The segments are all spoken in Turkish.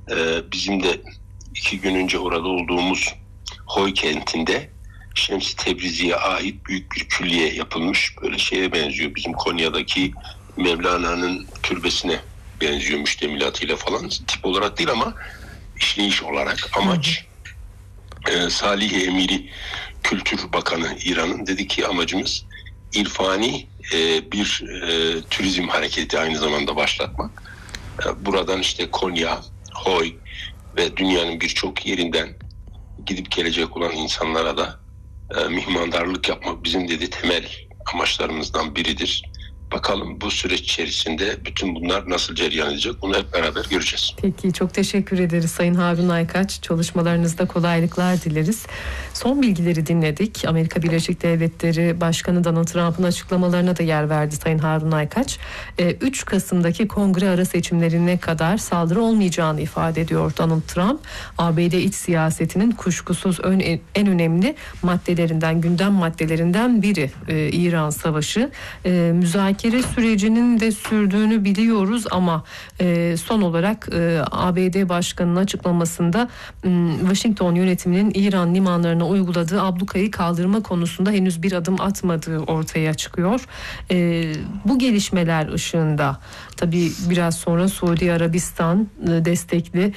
Bizim de 2 gün önce orada olduğumuz Hoy kentinde Şems-i Tebrizi'ye ait büyük bir külliye yapılmış. Böyle şeye benziyor. Bizim Konya'daki Mevlana'nın türbesine benziyor müştemilatıyla falan. Tip olarak değil ama işleyiş olarak. Amaç Salih Emiri Kültür Bakanı İran'ın dedi ki amacımız irfani bir turizm hareketi aynı zamanda başlatmak. Buradan işte Konya, Hoy ve dünyanın birçok yerinden gidip gelecek olan insanlara da mihmandarlık yapmak bizim dedi temel amaçlarımızdan biridir. Bakalım bu süreç içerisinde bütün bunlar nasıl cereyan edecek, bunu hep beraber göreceğiz. Peki, çok teşekkür ederiz Sayın Harun Aykaç. Çalışmalarınızda kolaylıklar dileriz. Son bilgileri dinledik. Amerika Birleşik Devletleri Başkanı Donald Trump'ın açıklamalarına da yer verdi Sayın Harun Aykaç. 3 Kasım'daki kongre ara seçimlerine kadar saldırı olmayacağını ifade ediyor Donald Trump. ABD iç siyasetinin kuşkusuz en önemli maddelerinden, gündem maddelerinden biri İran Savaşı. Müzakere sürecinin de sürdüğünü biliyoruz ama son olarak ABD Başkanı'nın açıklamasında Washington yönetiminin İran limanlarına uyguladığı ablukayı kaldırma konusunda henüz bir adım atmadığı ortaya çıkıyor. Bu gelişmeler ışığında tabii biraz sonra Suudi Arabistan destekli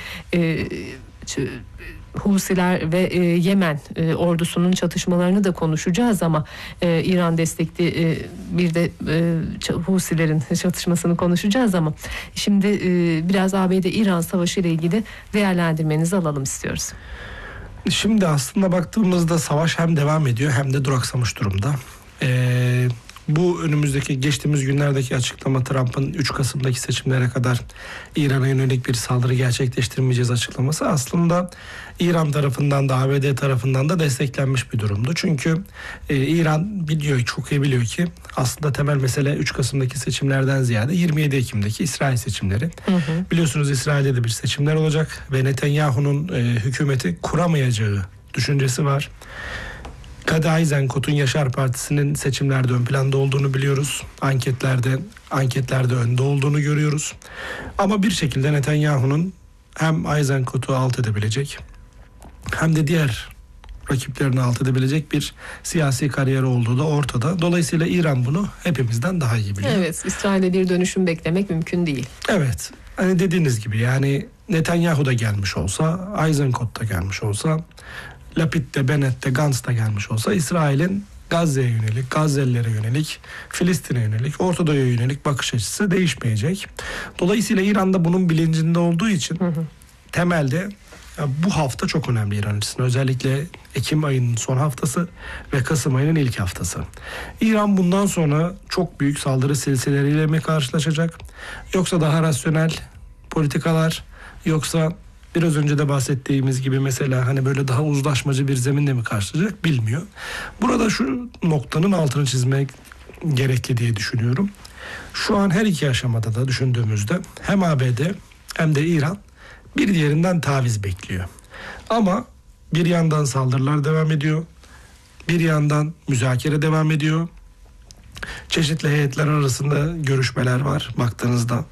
Husiler ve Yemen ordusunun çatışmalarını da konuşacağız ama İran destekli bir de Husilerin çatışmasını konuşacağız ama şimdi biraz ABD-İran savaşı ile ilgili değerlendirmenizi alalım istiyoruz. Şimdi aslında baktığımızda savaş hem devam ediyor hem de duraksamış durumda. Bu geçtiğimiz günlerdeki açıklama Trump'ın 3 Kasım'daki seçimlere kadar İran'a yönelik bir saldırı gerçekleştirmeyeceğiz açıklaması aslında İran tarafından da ABD tarafından da desteklenmiş bir durumdu. Çünkü İran çok iyi biliyor ki aslında temel mesele 3 Kasım'daki seçimlerden ziyade 27 Ekim'deki İsrail seçimleri. Biliyorsunuz İsrail'de de bir seçimler olacak ve Netanyahu'nun hükümeti kuramayacağı düşüncesi var. Gadi Eisenkot'un Yaşar Partisi'nin seçimlerde ön planda olduğunu biliyoruz. Anketlerde önde olduğunu görüyoruz. Ama bir şekilde Netanyahu'nun hem Eisenkot'u alt edebilecek hem de diğer rakiplerini alt edebilecek bir siyasi kariyer olduğu da ortada. Dolayısıyla İran bunu hepimizden daha iyi biliyor. Evet, İsrail'de bir dönüşüm beklemek mümkün değil. Evet, hani dediğiniz gibi yani Netanyahu da gelmiş olsa, Eisenkot da gelmiş olsa, Lapid de, Bennett de, Gantz da gelmiş olsa İsrail'in Gazze'ye yönelik, Gazze'lilere yönelik, Filistin'e yönelik, Orta Doğu'ya yönelik bakış açısı değişmeyecek. Dolayısıyla İran da bunun bilincinde olduğu için temelde bu hafta çok önemli İran açısından. Özellikle Ekim ayının son haftası ve Kasım ayının ilk haftası. İran bundan sonra çok büyük saldırı silsileleriyle mi karşılaşacak? Yoksa daha rasyonel politikalar, yoksa biraz önce de bahsettiğimiz gibi mesela hani böyle daha uzlaşmacı bir zeminle mi karşılayacak bilmiyor. Burada şu noktanın altını çizmek gerekli diye düşünüyorum. Şu an her iki aşamada da düşündüğümüzde hem ABD hem de İran bir diğerinden taviz bekliyor. Ama bir yandan saldırılar devam ediyor. Bir yandan müzakere devam ediyor. Çeşitli heyetler arasında görüşmeler var baktığınızda.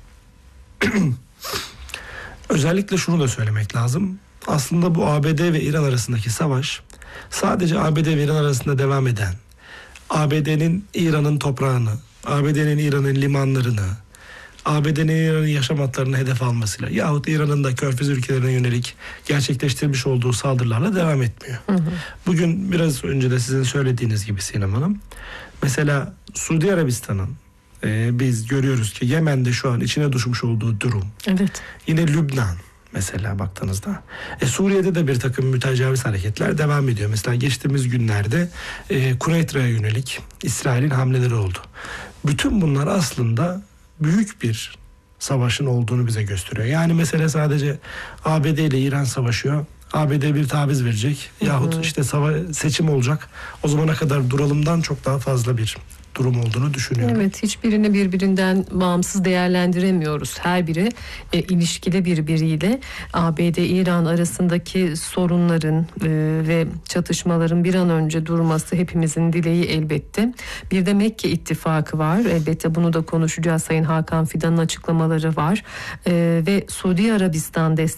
Özellikle şunu da söylemek lazım. Aslında bu ABD ve İran arasındaki savaş sadece ABD ve İran arasında devam eden, ABD'nin İran'ın toprağını, ABD'nin İran'ın limanlarını, ABD'nin İran'ın yaşam hatlarını hedef almasıyla yahut İran'ın da Körfez ülkelerine yönelik gerçekleştirmiş olduğu saldırılarla devam etmiyor. Bugün biraz önce de sizin söylediğiniz gibi Sinem Hanım, mesela Suudi Arabistan'ın biz görüyoruz ki Yemen'de şu an içine düşmüş olduğu durum. Evet. Yine Lübnan mesela baktığınızda. Suriye'de de bir takım mütecaviz hareketler devam ediyor. Mesela geçtiğimiz günlerde Kunetra'ya yönelik İsrail'in hamleleri oldu. Bütün bunlar aslında büyük bir savaşın olduğunu bize gösteriyor. Yani mesele sadece ABD ile İran savaşıyor. ABD bir taviz verecek yahut işte seçim olacak. O zamana kadar duralımdan çok daha fazla bir durum olduğunu düşünüyorum. Evet, hiçbirini birbirinden bağımsız değerlendiremiyoruz. Her biri ilişkili birbiriyle. ABD-İran arasındaki sorunların ve çatışmaların bir an önce durması hepimizin dileği elbette. Bir de Mekke ittifakı var. Elbette bunu da konuşacağız. Sayın Hakan Fidan'ın açıklamaları var. Ve Suudi Arabistan